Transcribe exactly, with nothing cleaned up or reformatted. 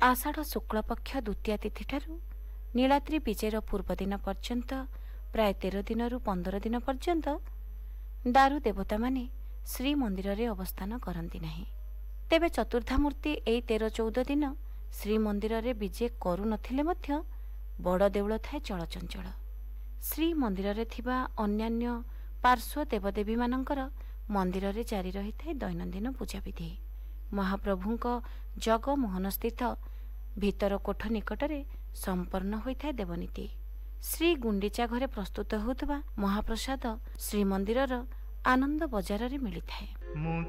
आषाढ़ शुक्लपक्ष द्वितीया तिथिठारू नीलाद्री विजेर पूर्वदिन पर्यंत प्राय तेर दिन रु पंदर दिन पर्यंत दारु देवता माने श्रीमंदिर रे अवस्थान करती नहीं। तेबे चतुर्थामूर्ति एई तेर चौदह दिन श्रीमंदिर रे विजे करू नथिले मध्य बड़ देउळ थाए चलचंचल। श्रीमंदिर रे थिबा अन्यान्य पार्श्व देवदेवी मानकर मंदिर रे जारी रही थाए दैनंदिन पूजाविधि। महाप्रभुंक जगमोहन स्थित भीतर कोठ निकटरे संपन्न होइथाए देवनीति। श्री गुंडीचा घरे प्रस्तुत होउथबा महाप्रसाद श्रीमंदिरर आनंद बजार रे मिलिथाए।